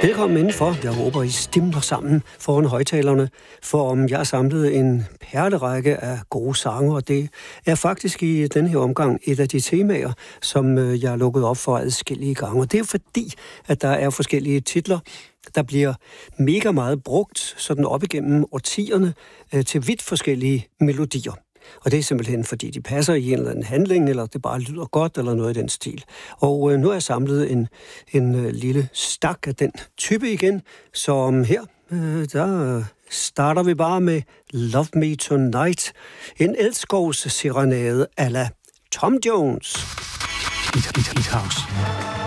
Velkommen indenfor. Jeg håber, I stimler sammen foran højtalerne, for jeg har samlet en perlerække af gode sange, og det er faktisk i denne her omgang et af de temaer, som jeg har lukket op for adskillige gange. Og det er fordi, at der er forskellige titler, der bliver mega meget brugt sådan op igennem årtierne til vidt forskellige melodier. Og det er simpelthen, fordi de passer i en eller anden handling, eller det bare lyder godt, eller noget i den stil. Og nu har jeg samlet en lille stak af den type igen, som her, der starter vi bare med Love Me Tonight. En elskovsserenade a la Tom Jones. It House.